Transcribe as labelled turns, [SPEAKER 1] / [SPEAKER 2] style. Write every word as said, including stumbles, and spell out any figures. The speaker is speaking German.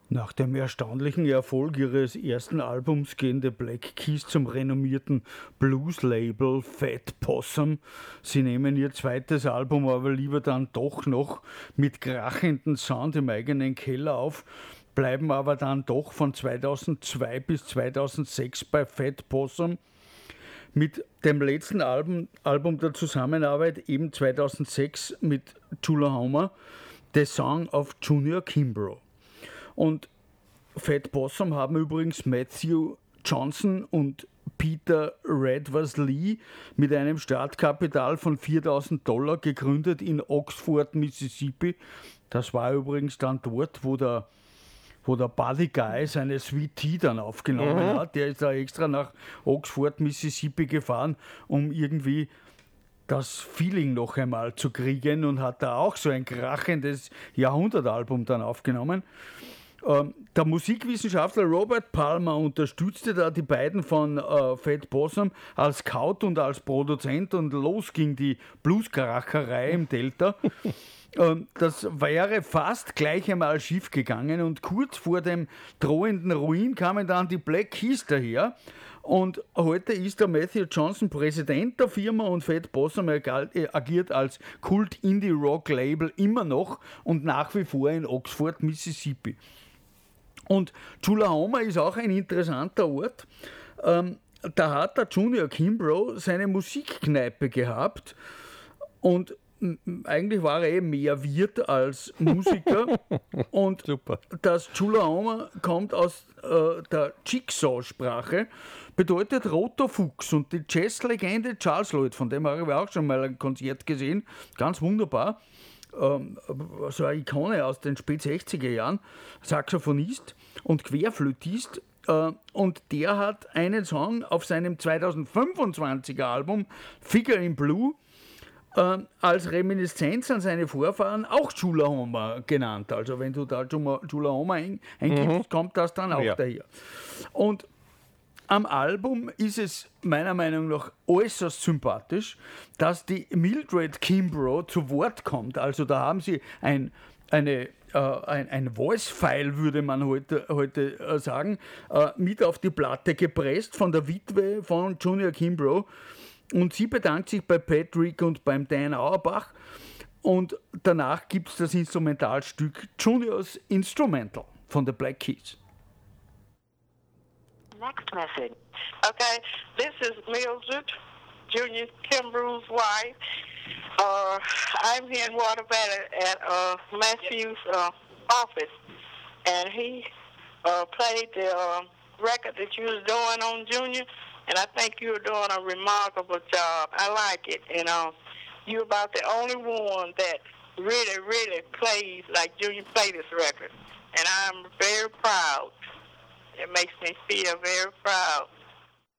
[SPEAKER 1] Nach dem erstaunlichen Erfolg ihres ersten Albums gehen die Black Keys zum renommierten Blues-Label Fat Possum. Sie nehmen ihr zweites Album aber lieber dann doch noch mit krachendem Sound im eigenen Keller auf, bleiben aber dann doch von zweitausendzwei bis zweitausendsechs bei Fat Possum. Mit dem letzten Album, Album der Zusammenarbeit, eben zweitausendsechs mit Tullahoma, The Song of Junior Kimbrough. Und Fat Possum haben übrigens Matthew Johnson und Peter Radvers-Lee mit einem Startkapital von viertausend Dollar gegründet in Oxford, Mississippi. Das war übrigens dann dort, wo der, wo der Buddy Guy seine Sweet Tea dann aufgenommen mhm. hat. Der ist da extra nach Oxford, Mississippi gefahren, um irgendwie das Feeling noch einmal zu kriegen, und hat da auch so ein krachendes Jahrhundertalbum dann aufgenommen. Der Musikwissenschaftler Robert Palmer unterstützte da die beiden von äh, Fat Possum als Scout und als Produzent, und los ging die Blueskracherei im Delta. ähm, das wäre fast gleich einmal schief gegangen, und kurz vor dem drohenden Ruin kamen dann die Black Keys daher. Und heute ist der Matthew Johnson Präsident der Firma, und Fat Possum agiert als Kult-Indie-Rock-Label immer noch und nach wie vor in Oxford, Mississippi. Und Tullahoma ist auch ein interessanter Ort. Ähm, da hat der Junior Kimbrough seine Musikkneipe gehabt, und eigentlich war er eh mehr Wirt als Musiker. Und super. Das Tullahoma kommt aus äh, der Chickasaw-Sprache, bedeutet roter Fuchs, und die Jazzlegende Charles Lloyd, von dem habe ich auch schon mal ein Konzert gesehen, ganz wunderbar. So eine Ikone aus den spät sechziger Jahren, Saxophonist und Querflötist, und der hat einen Song auf seinem zweitausendfünfundzwanziger Album Figure in Blue als Reminiszenz an seine Vorfahren auch Tullahoma genannt. Also wenn du da Tullahoma eingibst, mhm. kommt das dann auch ja. daher. Und am Album ist es meiner Meinung nach äußerst sympathisch, dass die Mildred Kimbrough zu Wort kommt. Also da haben sie ein, eine, äh, ein, ein Voice-File, würde man heute, heute äh, sagen, äh, mit auf die Platte gepresst von der Witwe von Junior Kimbrough. Und sie bedankt sich bei Patrick und beim Dan Auerbach. Und danach gibt es das Instrumentalstück Junior's Instrumental von The Black Keys.
[SPEAKER 2] Next message. Okay, this is Mildred, Junior Kimbrough's wife. Uh, I'm here in Waterbury at uh, Matthew's uh, office, and he uh, played the uh, record that you was doing on Junior, and I think you were doing a remarkable job. I like it, and uh, you're about the only one that really, really plays like Junior played this record, and I'm very proud. It makes me feel very proud.